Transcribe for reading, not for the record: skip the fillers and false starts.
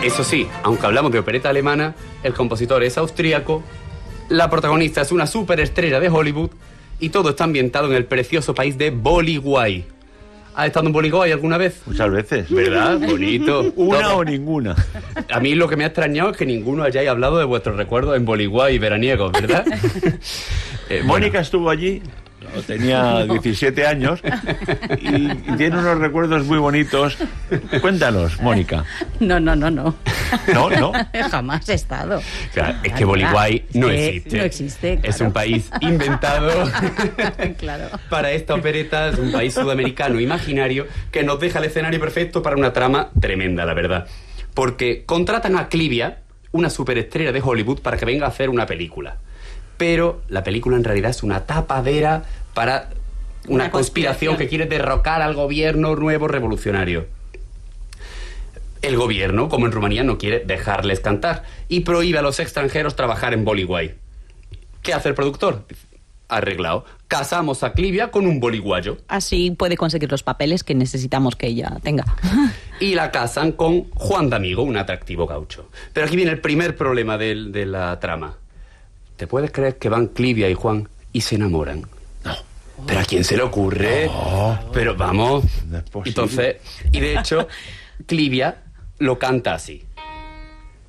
Eso sí, aunque hablamos de opereta alemana, el compositor es austríaco, la protagonista es una superestrella de Hollywood y todo está ambientado en el precioso país de Boliguay. ¿Has estado en Boliguay alguna vez? Muchas veces. ¿Verdad? Bonito. Una Todo. o ninguna. A mí lo que me ha extrañado es que ninguno hayáis hablado de vuestros recuerdos en Boliguay veraniegos, ¿verdad? Mónica estuvo allí, tenía 17 años y tiene unos recuerdos muy bonitos. Cuéntanos, Mónica. No. ¿No? Jamás he estado. O sea, es que Boliguay no existe. No existe, claro. Es un país inventado Claro. para esta opereta, es un país sudamericano imaginario que nos deja el escenario perfecto para una trama tremenda, la verdad. Porque contratan a Clivia, una superestrella de Hollywood, para que venga a hacer una película. Pero la película en realidad es una tapadera para una conspiración que quiere derrocar al gobierno nuevo revolucionario. El gobierno, como en Rumanía, no quiere dejarles cantar y prohíbe a los extranjeros trabajar en Boliguay. ¿Qué hace el productor? Arreglado. Casamos a Clivia con un boliguayo. Así puede conseguir los papeles que necesitamos que ella tenga. Y la casan con Juan D'Amigo, un atractivo gaucho. Pero aquí viene el primer problema de la trama. ¿Te puedes creer que van Clivia y Juan y se enamoran? No. ¿Pero a quién se le ocurre? No. Pero vamos. No es posible. Entonces, y de hecho, Clivia lo canta así.